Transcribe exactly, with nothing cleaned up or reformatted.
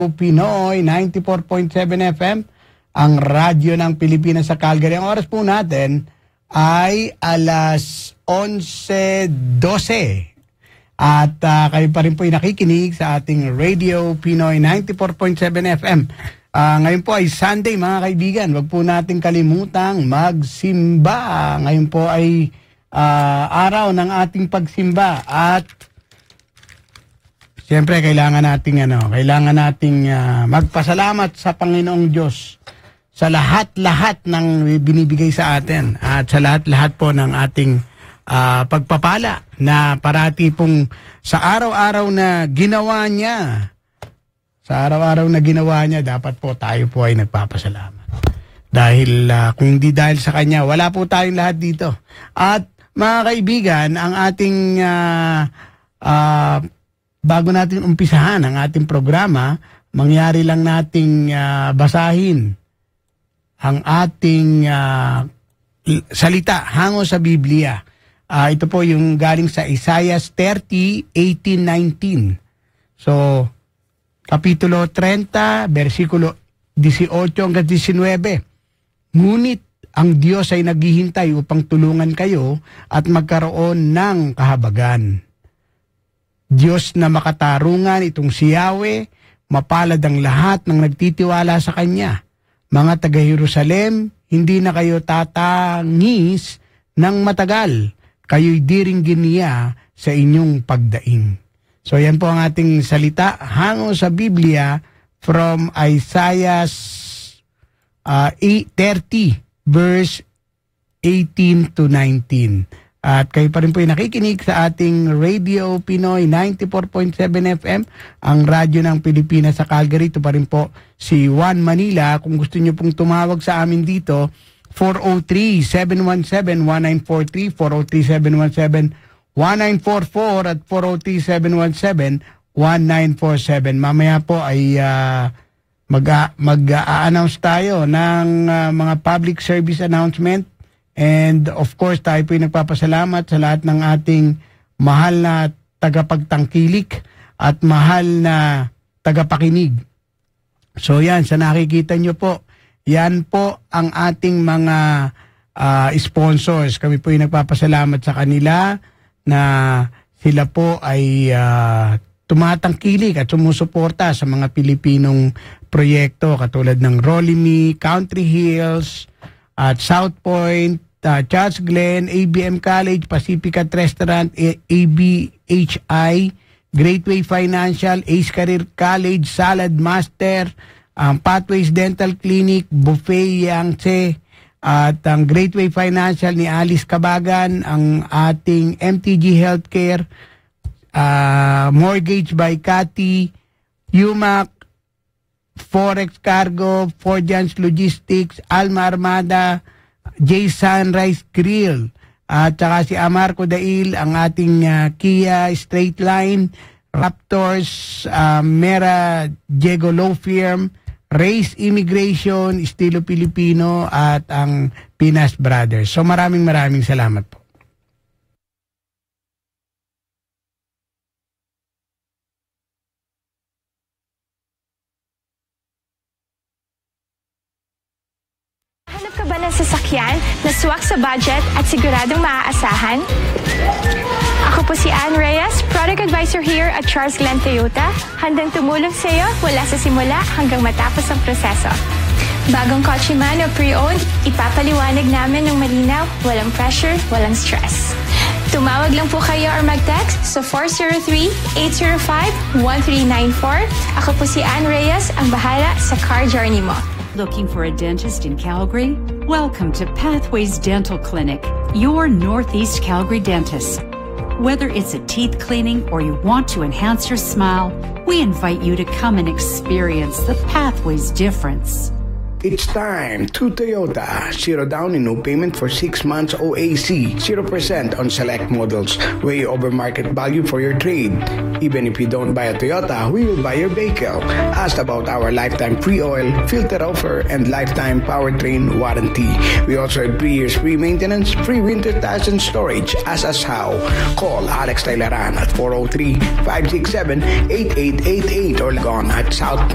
Pinoy ninety-four point seven F M, ang radyo ng Pilipinas sa Calgary. Ang oras po natin ay alas eleven twelve. At uh, kayo pa rin po ay nakikinig sa ating Radio Pinoy ninety-four point seven F M. Uh, ngayon po ay Sunday, mga kaibigan. Huwag po natin kalimutang magsimba. Ngayon po ay uh, araw ng ating pagsimba. At siyempre, kailangan nating ano, kailangan nating uh, magpasalamat sa Panginoong Diyos sa lahat-lahat ng binibigay sa atin at sa lahat-lahat po ng ating uh, pagpapala na parati pong sa araw-araw na ginawa niya. Sa araw-araw na ginawa niya, dapat po tayo po ay nagpapasalamat. Dahil uh, kung hindi dahil sa Kanya, wala po tayong lahat dito. At mga kaibigan, ang ating uh, uh, bago natin umpisahan ang ating programa, mangyari lang nating uh, basahin ang ating uh, salita hango sa Biblia. Uh, ito po yung galing sa Isaiah thirty, eighteen, nineteen. So, Kapitulo thirty, versikulo eighteen hanggang nineteen. Ngunit ang Diyos ay naghihintay upang tulungan kayo at magkaroon ng kahabagan. Diyos na makatarungan, itong si Yahweh, mapalad ang lahat ng nagtitiwala sa Kanya. Mga taga-Jerusalem, hindi na kayo tatangis ng matagal. Kayo'y diringgin niya sa inyong pagdaing. So yan po ang ating salita hango sa Biblia from Isaiah uh, thirty, verse eighteen to nineteen. At kayo pa rin po yung nakikinig sa ating Radio Pinoy ninety-four point seven F M, ang radyo ng Pilipinas sa Calgary. Ito pa rin po si Juan Manila. Kung gusto nyo pong tumawag sa amin dito, four oh three, seven one seven, one nine four three, four oh three, seven one seven, one nine four four at four oh three, seven one seven, one nine four seven. Mamaya po ay uh, mag- mag-a-announce tayo ng uh, mga public service announcement. And of course, tayo po ay nagpapasalamat sa lahat ng ating mahal na tagapagtangkilik at mahal na tagapakinig. So yan, sa nakikita nyo po, yan po ang ating mga uh, sponsors. Kami po ay nagpapasalamat sa kanila na sila po ay uh, tumatangkilik at sumusuporta sa mga Pilipinong proyekto katulad ng Rolimi, Country Hills, at South Point, uh, Charles Glen, A B M College, Pacificat Restaurant, A B H I, Greatway Financial, Ace Career College, Salad Master, um, Pathways Dental Clinic, Buffet Yangtze, at ang Greatway Financial ni Alice Cabagan, ang ating M T G Healthcare, uh, Mortgage by Cathy, U M A C, Forex Cargo, Forjans Logistics, Alma Armada, J Sunrise Grill, at saka si Amarco Dail, ang ating uh, Kia Straight Line, Raptors, uh, Mera Diego Law Firm, Race Immigration, Estilo Pilipino, at ang Pinas Brothers. So maraming maraming salamat po. Hanap ka ba ng sasakyan na swak sa budget at siguradong maaasahan? Ako po si Ann Reyes, Product Advisor here at Charles Glen Toyota, handang tumulong sa iyo mula sa simula hanggang matapos ang proseso. Bagong kotse man o pre-owned, ipapaliwanag namin ng malinaw, walang pressure, walang stress. Tumawag lang po kayo or mag-text sa four oh three, eight oh five, one three nine four. Ako po si Ann Reyes, ang bahala sa car journey mo. Looking for a dentist in Calgary? Welcome to Pathways Dental Clinic, your Northeast Calgary dentist. Whether it's a teeth cleaning or you want to enhance your smile, we invite you to come and experience the Pathways difference. It's time to Toyota. Zero down and no payment for six months O A C. Zero percent on select models. Way over market value for your trade. Even if you don't buy a Toyota, we will buy your vehicle. Ask about our lifetime free oil, filter offer, and lifetime powertrain warranty. We also have three years free maintenance, free winter tires and storage. Ask us how. Call Alex Tailaran at four oh three, five six seven, eight eight eight eight or log on at South